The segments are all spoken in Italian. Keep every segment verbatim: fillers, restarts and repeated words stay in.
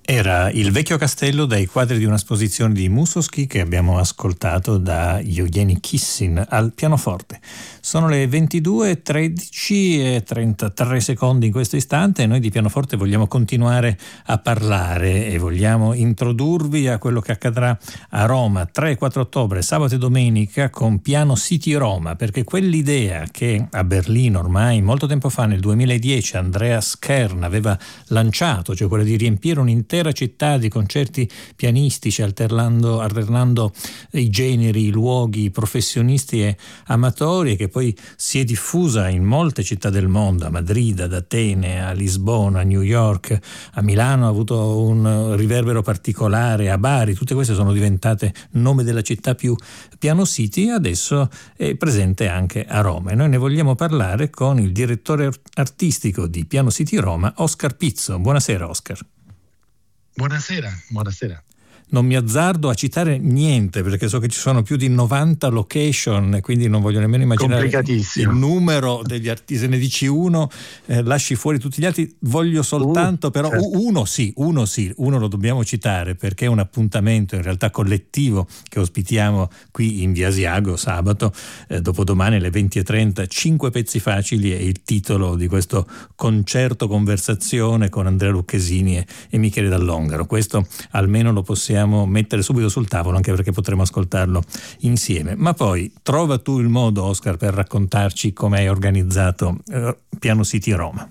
Era Il vecchio castello dai quadri di un'esposizione di Mussorgsky che abbiamo ascoltato da Yevgeny Kissin al pianoforte. Sono le ventidue e tredici e trentatré secondi in questo istante e noi di pianoforte vogliamo continuare a parlare e vogliamo introdurvi a quello che accadrà a Roma tre e quattro ottobre, sabato e domenica, con Piano City Roma, perché quell'idea che a Berlino ormai molto tempo fa, nel duemiladieci, Andreas Kern aveva lanciato, cioè quella di riempire un'intera città di concerti pianistici alternando, alternando i generi, i luoghi, i professionisti e amatori, che poi si è diffusa in molte città del mondo, a Madrid, ad Atene, a Lisbona, a New York, a Milano ha avuto un riverbero particolare, a Bari, tutte queste sono diventate nome della città più Piano City, adesso è presente anche a Roma e noi ne vogliamo parlare con il direttore artistico di Piano City Roma, Oscar Pizzo. Buonasera Oscar. Buonasera, buonasera. Non mi azzardo a citare niente perché so che ci sono più di novanta location e quindi non voglio nemmeno immaginare il numero degli artisti. Se ne dici uno, eh, lasci fuori tutti gli altri. Voglio soltanto uh, però certo. uno sì, uno sì, uno lo dobbiamo citare perché è un appuntamento in realtà collettivo che ospitiamo qui in Via Asiago sabato, eh, dopodomani alle venti e trenta. Cinque pezzi facili è il titolo di questo concerto conversazione con Andrea Lucchesini e, e Michele Dall'Ongaro. Questo almeno lo possiamo mettere subito sul tavolo, anche perché potremo ascoltarlo insieme. Ma poi trova tu il modo, Oscar, per raccontarci come hai organizzato eh, Piano City Roma.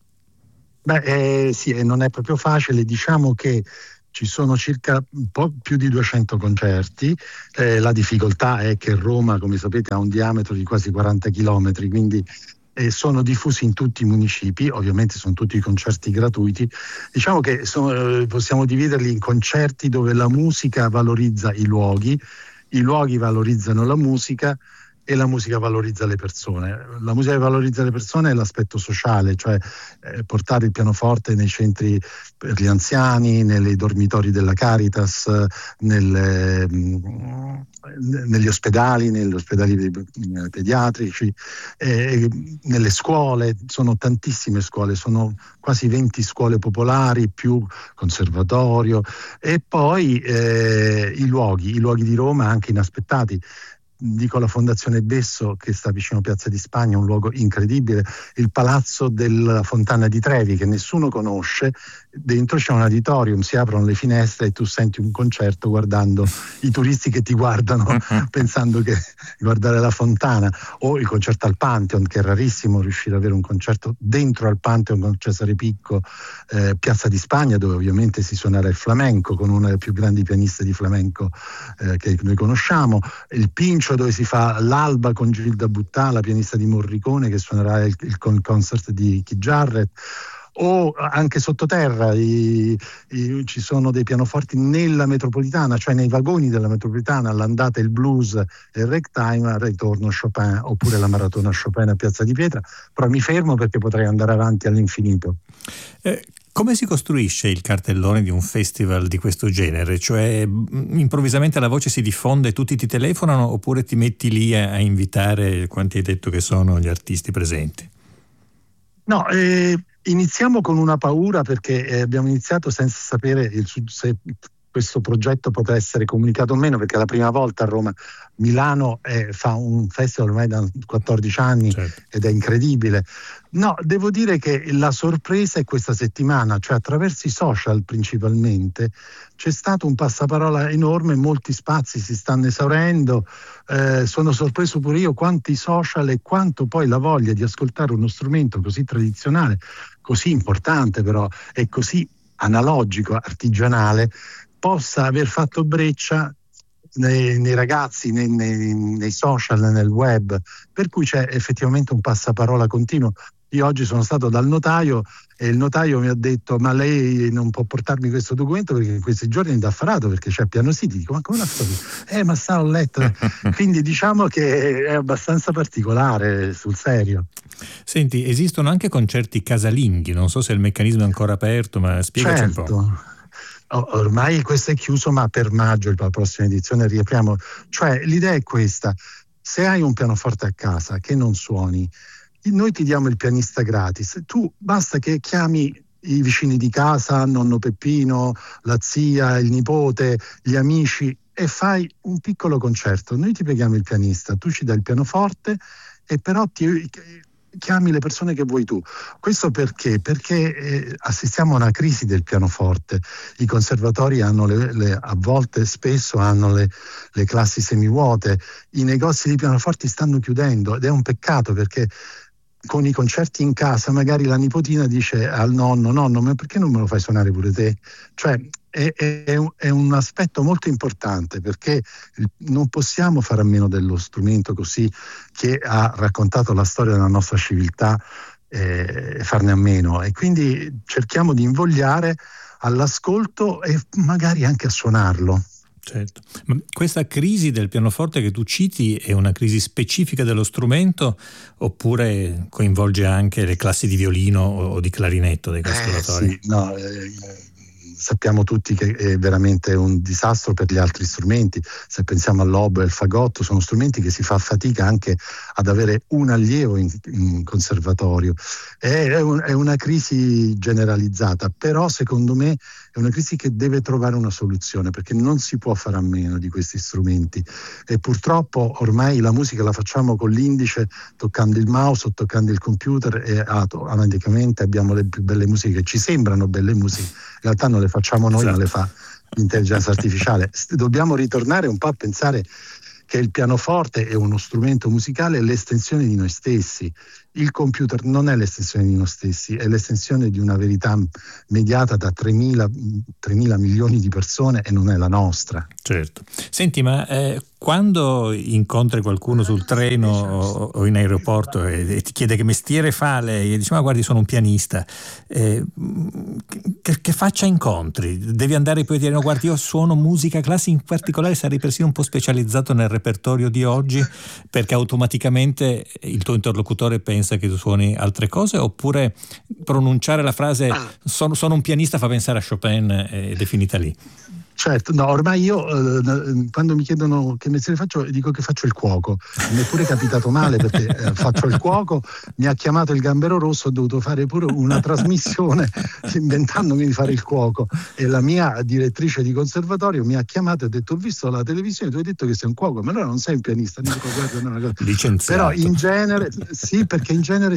Beh, eh, sì, non è proprio facile. Diciamo che ci sono circa un po' più di duecento concerti. Eh, la difficoltà è che Roma, come sapete, ha un diametro di quasi quaranta chilometri, quindi e sono diffusi in tutti i municipi, ovviamente sono tutti concerti gratuiti. Diciamo che sono, possiamo dividerli in concerti dove la musica valorizza i luoghi, i luoghi valorizzano la musica e la musica valorizza le persone. La musica che valorizza le persone è l'aspetto sociale, cioè eh, portare il pianoforte nei centri per gli anziani, nei dormitori della Caritas, nelle, mh, negli ospedali, negli ospedali pediatrici, eh, nelle scuole. Sono tantissime scuole, sono quasi venti scuole popolari più conservatorio, e poi eh, i luoghi, i luoghi di Roma anche inaspettati. Dico la Fondazione Besso, che sta vicino a Piazza di Spagna, un luogo incredibile, il Palazzo della Fontana di Trevi che nessuno conosce. Dentro c'è un auditorium, si aprono le finestre e tu senti un concerto guardando i turisti che ti guardano pensando che guardare la fontana, o il concerto al Pantheon, che è rarissimo riuscire ad avere un concerto dentro al Pantheon con Cesare Picco, eh, Piazza di Spagna, dove ovviamente si suonerà il flamenco con una delle più grandi pianiste di flamenco eh, che noi conosciamo, il Pincio dove si fa l'Alba con Gilda Buttà, la pianista di Morricone, che suonerà il, il concert di Keith Jarrett. O anche sottoterra i, i, ci sono dei pianoforti nella metropolitana, cioè nei vagoni della metropolitana, all'andata il blues e il ragtime, al ritorno Chopin, oppure la maratona Chopin a Piazza di Pietra. Però mi fermo perché potrei andare avanti all'infinito. Eh. Come si costruisce il cartellone di un festival di questo genere? Cioè improvvisamente la voce si diffonde e tutti ti telefonano, oppure ti metti lì a, a invitare quanti hai detto che sono gli artisti presenti? No, eh, iniziamo con una paura perché eh, abbiamo iniziato senza sapere il, se questo progetto potrà essere comunicato o meno, perché è la prima volta a Roma. Milano eh, fa un festival ormai da quattordici anni, certo. Ed è incredibile. No, devo dire che la sorpresa è questa settimana, cioè attraverso i social principalmente c'è stato un passaparola enorme, molti spazi si stanno esaurendo, eh, sono sorpreso pure io quanti social e quanto poi la voglia di ascoltare uno strumento così tradizionale, così importante però e così analogico, artigianale, possa aver fatto breccia nei, nei ragazzi, nei, nei, nei social, nel web, per cui c'è effettivamente un passaparola continuo. Io oggi sono stato dal notaio e il notaio mi ha detto: ma lei non può portarmi questo documento perché in questi giorni è indaffarato perché c'è Piano City. Dico: ma come l'ha fatto? Eh ma sta, ho letto. Quindi diciamo che è abbastanza particolare, sul serio. Senti, esistono anche concerti casalinghi, non so se il meccanismo è ancora aperto, ma spiegaci certo. un po'. Ormai questo è chiuso, ma per maggio, per la prossima edizione, riapriamo. Cioè l'idea è questa: se hai un pianoforte a casa che non suoni, noi ti diamo il pianista gratis, tu basta che chiami i vicini di casa, nonno Peppino, la zia, il nipote, gli amici, e fai un piccolo concerto. Noi ti paghiamo il pianista, tu ci dai il pianoforte e però ti chiami le persone che vuoi tu. Questo perché? Perché eh, assistiamo a una crisi del pianoforte. I conservatori hanno le, le, a volte spesso hanno le, le classi semivuote, i negozi di pianoforti stanno chiudendo ed è un peccato, perché con i concerti in casa magari la nipotina dice al nonno: nonno, ma perché non me lo fai suonare pure te? Cioè è, è, un, è un aspetto molto importante, perché non possiamo fare a meno dello strumento così, che ha raccontato la storia della nostra civiltà, e eh, farne a meno, e quindi cerchiamo di invogliare all'ascolto e magari anche a suonarlo. Certo. Ma questa crisi del pianoforte che tu citi è una crisi specifica dello strumento, oppure coinvolge anche le classi di violino o di clarinetto dei conservatori? Eh, sì, no, eh, sappiamo tutti che è veramente un disastro per gli altri strumenti. Se pensiamo all'oboe e al fagotto, sono strumenti che si fa fatica anche ad avere un allievo in, in conservatorio. È, è, un, è una crisi generalizzata, però secondo me è una crisi che deve trovare una soluzione, perché non si può fare a meno di questi strumenti, e purtroppo ormai la musica la facciamo con l'indice, toccando il mouse o toccando il computer, e automaticamente abbiamo le più belle musiche che ci sembrano belle musiche, in realtà non le facciamo noi, esatto, ma le fa l'intelligenza artificiale. Dobbiamo ritornare un po' a pensare che il pianoforte è uno strumento musicale, è l'estensione di noi stessi. Il computer non è l'estensione di noi stessi, è l'estensione di una verità mediata da tremila milioni di persone, e non è la nostra. Certo. Senti, ma eh, quando incontri qualcuno sul treno o, o in aeroporto e, e ti chiede che mestiere fa lei, e dice: ma guardi, sono un pianista, eh, che, che faccia incontri? Devi andare poi a dire: no, guardi, io suono musica classica, in particolare sarei persino un po' specializzato nel repertorio di oggi, perché automaticamente il tuo interlocutore pensa che tu suoni altre cose? Oppure pronunciare la frase sono, sono un pianista fa pensare a Chopin ed è finita lì? Certo, no, ormai io eh, quando mi chiedono che mestiere faccio, dico che faccio il cuoco. Mi è pure capitato male, perché eh, faccio il cuoco, mi ha chiamato il Gambero Rosso, ho dovuto fare pure una trasmissione inventandomi di fare il cuoco, e la mia direttrice di conservatorio mi ha chiamato e ha detto: ho visto la televisione, tu hai detto che sei un cuoco, ma allora non sei un pianista. Dico, guarda, no, no. Però in genere sì, perché in genere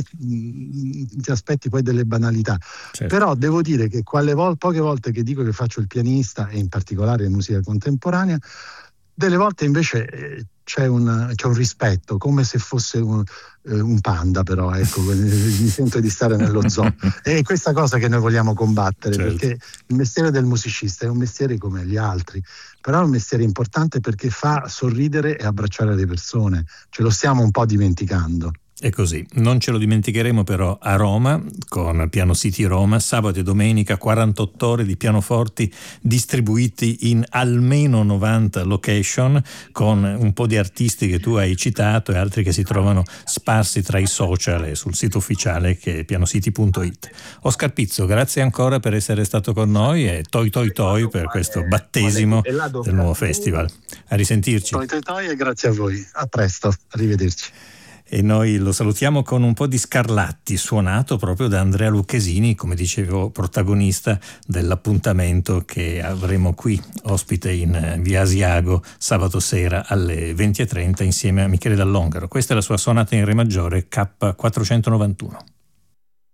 mh, ti aspetti poi delle banalità. Certo. Però devo dire che quale vol- poche volte che dico che faccio il pianista, e in particolare in musica contemporanea, delle volte invece eh, c'è, un, c'è un rispetto, come se fosse un, eh, un panda, però ecco, mi sento di stare nello zoo. È questa cosa che noi vogliamo combattere, certo, perché il mestiere del musicista è un mestiere come gli altri, però è un mestiere importante perché fa sorridere e abbracciare le persone. Ce lo stiamo un po' dimenticando. È così, non ce lo dimenticheremo però a Roma con Piano City Roma, sabato e domenica, quarantotto ore di pianoforti distribuiti in almeno novanta location, con un po' di artisti che tu hai citato e altri che si trovano sparsi tra i social e sul sito ufficiale che è pianocity punto it. Oscar Pizzo, grazie ancora per essere stato con noi, e toi toi toi per questo battesimo del nuovo festival. A risentirci. Toi toi toi e grazie a voi, a presto, arrivederci. E noi lo salutiamo con un po' di Scarlatti, suonato proprio da Andrea Lucchesini, come dicevo, protagonista dell'appuntamento che avremo qui ospite in via Asiago sabato sera alle venti e trenta insieme a Michele Dall'Ongaro. Questa è la sua sonata in re maggiore K quattrocentonovantuno.